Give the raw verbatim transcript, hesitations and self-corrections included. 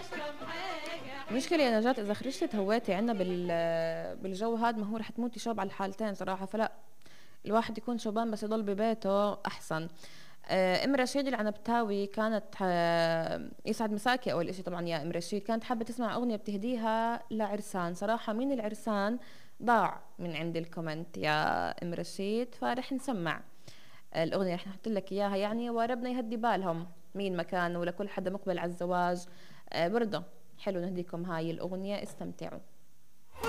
المشكلة يا نجاة إذا خرجتي تهواتي عنا بال بالجو هاد، ما هو رح تموتي شوب على الحالتين صراحة. فلا، الواحد يكون شوبان بس يضل ببيته أحسن. آه، ام رشيد العنبتاوي كانت آه، يسعد مساكي اول اشي طبعا يا ام رشيد، كانت حابه تسمع اغنيه بتهديها لعرسان. صراحه مين العرسان ضاع من عند الكومنت يا ام رشيد، فرح نسمع الاغنيه، رح نحط لك اياها يعني، وربنا يهدي بالهم مين مكان، ولكل حدا مقبل على الزواج. آه، برضه حلو نهديكم هاي الاغنيه، استمتعوا.